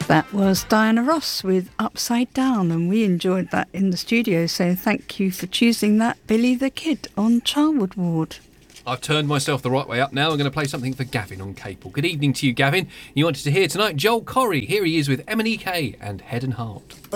That was Diana Ross with Upside Down, and we enjoyed that in the studio, so thank you for choosing that, Billy the Kid on Charwood Ward. I've turned myself the right way up now. I'm going to play something for Gavin on Capel. Good evening to you, Gavin. You wanted to hear tonight Joel Corry. Here he is with M&EK and Head and Heart.